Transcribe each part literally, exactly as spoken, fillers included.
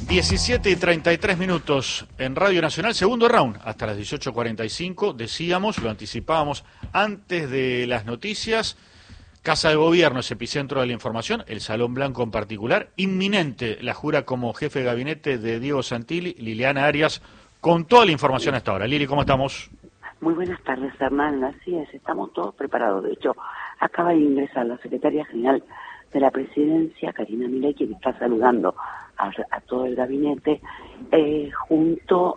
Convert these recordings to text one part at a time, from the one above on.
diecisiete y treinta y tres minutos en Radio Nacional, segundo round, hasta las dieciocho cuarenta y cinco, decíamos, lo anticipábamos antes de las noticias, Casa de Gobierno es epicentro de la información, el Salón Blanco en particular, inminente la jura como jefe de gabinete de Diego Santilli, Liliana Arias, con toda la información hasta ahora. Lili, ¿cómo estamos? Muy buenas tardes, Hernán, así es, estamos todos preparados, de hecho, acaba de ingresar la secretaria general de la presidencia, Karina Milei, quien está saludando a, a todo el gabinete, eh, junto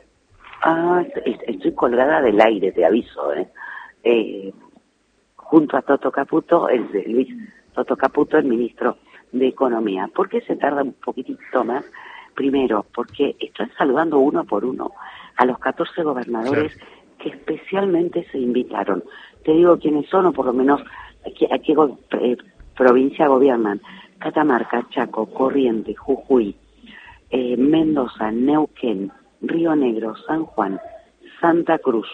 a, estoy colgada del aire, te aviso, eh, eh, junto a Toto Caputo, el de Luis Toto Caputo, el ministro de Economía. ¿Por qué se tarda un poquitito más? Primero, porque están saludando uno por uno a los catorce gobernadores sí. que especialmente se invitaron. Te digo quiénes son, o por lo menos a qué, a qué eh, provincia gobiernan: Catamarca, Chaco, Corrientes, Jujuy, eh, Mendoza, Neuquén, Río Negro, San Juan, Santa Cruz,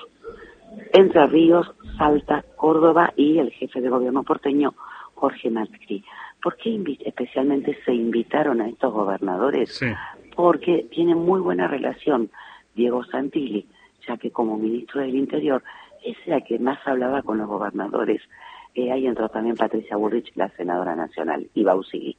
Entre Ríos, Salta, Córdoba y el jefe de gobierno porteño, Jorge Macri. ¿Por qué especialmente se invitaron a estos gobernadores? Sí. Porque tienen muy buena relación Diego Santilli, ya que como ministro del Interior es la que más hablaba con los gobernadores. Eh, ahí entró también Patricia Bullrich, la senadora nacional, y Bausigui,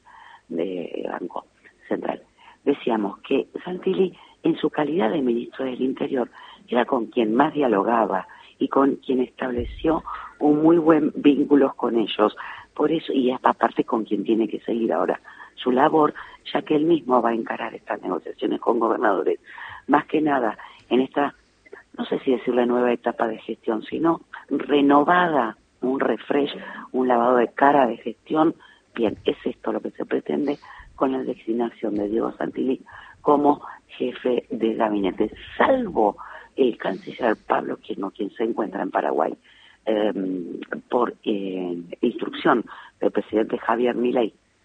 de Banco Central. Decíamos que Santilli, en su calidad de ministro del Interior, era con quien más dialogaba y con quien estableció un muy buen vínculo con ellos. Por eso, y aparte con quien tiene que seguir ahora su labor, ya que él mismo va a encarar estas negociaciones con gobernadores, más que nada en esta, no sé si decirle nueva etapa de gestión, sino renovada, un refresh, un lavado de cara de gestión. Bien, es esto lo que se pretende con la designación de Diego Santilli como jefe de gabinete, salvo el canciller Pablo Quirno, quien se encuentra en Paraguay, eh, por eh, instrucción del presidente Javier Milei,